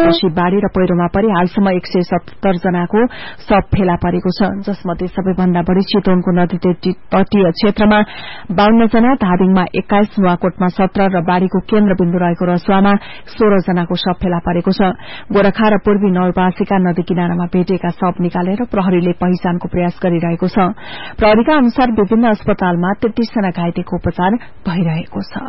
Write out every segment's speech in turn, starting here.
आदिवासी बाढ़ी र पहिरोमा परि हालसम्म 177 जनाको शव फेला परेको छ, जसमध्ये सबैभन्दा बढ़ी चितवनको नदी तटीय क्षेत्रमा 52 जना, धादिङमा 21, नुवाकोटमा 17 र बाढ़ीको केन्द्रबिन्दु रहेको रसुवामा 16 जनाको शव फेला परेको छ। गोरखा र पूर्वी नवलपरासीका नदी किनारामा भेटिएका शव निकालेर प्रहरीले पहिचानको प्रयास गरिरहेको छ। प्रहरीका अनुसार विभिन्न अस्पतालमा 33 जना घाइतेको उपचार भइरहेको छ।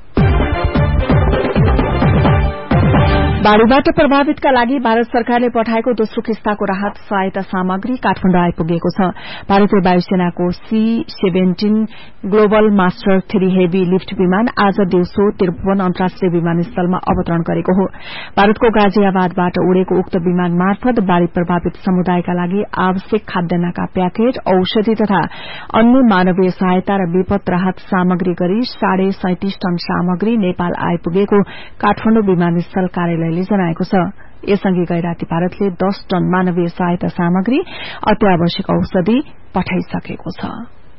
बाढ़ीबाट प्रभावितका लागि भारत सरकारले पठाएको दोस्रो किस्ताको राहत सहायता सामग्री काठमाडौँ आइपुगेको छ। भारतीय वायुसेनाको C-17 global master 3 heavy lift विमान आज दिउँसो त्रिभुवन अन्तर्राष्ट्रिय विमानस्थलमा अवतरण गरेको हो। भारतको गाजियाबादबाट उडेको उक्त विमान मार्फत बाढ़ी प्रभावित समुदायका लागि आवश्यक खाद्यान्नका प्याकेट, औषधि तथा अन्य मानवीय सहायता र विपद राहत सामग्री गरी 37.5 टन सामग्री नेपाल आइपुगेको काठमाडौँ विमानस्थल कार्यालयले जनाएको छ। यसअघि गैराती भारतले 10 टन मानवीय सहायता सामग्री, अत्यावश्यक औषधि पठाइसकेको छ।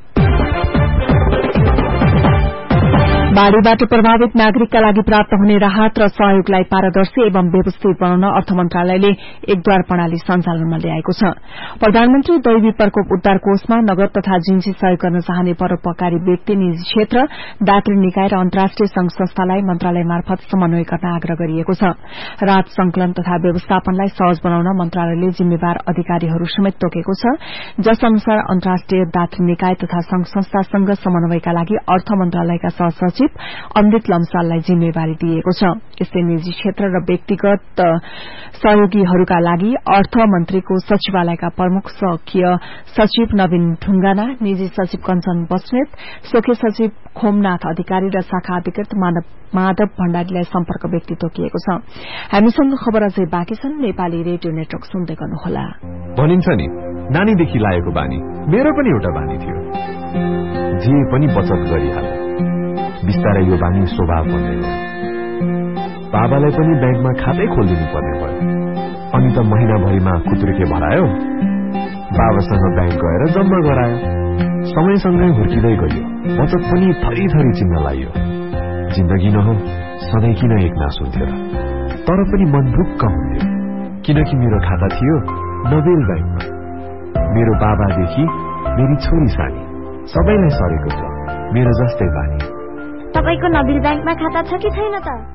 बाढ़ीबाट प्रभावित नागरिकका लागि प्राप्त हुने राहत र सहयोगलाई पारदर्शी एवं व्यवस्थित बनाउन अर्थ मन्त्रालयले एकद्वार प्रणाली सञ्चालनमा ल्याएको छ। प्रधानमन्त्री दैवी प्रकोप उद्धार कोषमा नगद तथा जिन्सी सहयोग गर्न चाहने परोपकारी व्यक्ति, निजी क्षेत्र, दात्री निकाय र अन्तर्राष्ट्रिय संघ संस्थालाई मन्त्रालय मार्फत समन्वय गर्न आग्रह गरिएको छ। राहत संकलन तथा व्यवस्थापनलाई सहज बनाउन मन्त्रालयले जिम्मेवार अधिकारीहरू समेत तोकेको छ, जस अनुसार अन्तर्राष्ट्रिय दात्री निकाय तथा संघ संस्थासँग समन्वयका लागि अर्थ मन्त्रालयका सहसचिव अमृत लम्साललाई जिम्मेवारी दिएको छ। यस्तै निजी क्षेत्र र व्यक्तिगत सहयोगीहरूका लागि अर्थ मन्त्रीको सचिवालयका प्रमुख स्वकीय सचिव नवीन ढुंगाना, निजी सचिव कञ्चन बस्नेत, स्वकीय सचिव खोमनाथ अधिकारी र शाखा अधिकृत माधव भण्डारीलाई सम्पर्क व्यक्ति तोकिएको छ। हामीसँग खबर अझै बाँकी छन्। नेपाली रेडियो नेटवर्क सुन्दै गर्नुहोला। भनिन्छ नि, नानीदेखि लागेको बानी मेरो पनि एउटा बानी थियो, जे पनि बचत गरिहाल्नु। बिस्तारै यो बानी स्वभाव बन्दै गयो। बाबालाई पनि ब्याङ्कमा खातै खोलिदिनु पर्ने भयो। अनि त महिनाभरिमा खुत्रुके भरायो, बाबासँग ब्याङ्क गएर जम्मा गरायो। समयसँगै हुर्किँदै गयो, बचत पनि थरी चिन्न लाग्यो। जिन्दगी न हो, सधैँ किन एक नास हुन्थ्यो र? तर पनि मन ढुक्क हुन्थ्यो, किनकि मेरो खाता थियो नोबेल ब्याङ्कमा। मेरो बाबादेखि मेरी छोरी सानी सबैलाई सरेको छ मेरो जस्तै बानी। तपाईको नोबेल ब्याङ्कमा खाता छ कि छैन त?